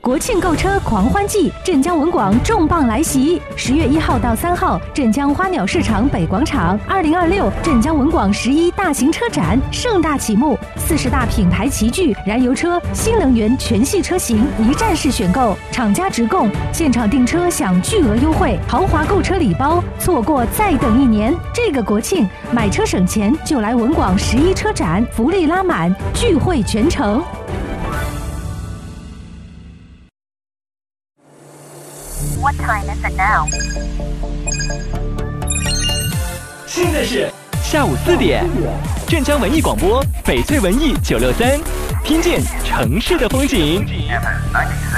国庆购车狂欢季，镇江文广重磅来袭！10月1号到3号，镇江花鸟市场北广场，2026镇江文广11大型车展盛大启幕，40大品牌齐聚，燃油车、新能源全系车型一站式选购，厂家直供，现场订车享巨额优惠，豪华购车礼包，错过再等1年。这个国庆买车省钱，就来文广11车展，福利拉满，聚会全程。 What time is it now? 现在是下午4点，镇江文艺广播，翡翠文艺963，听见城市的风景。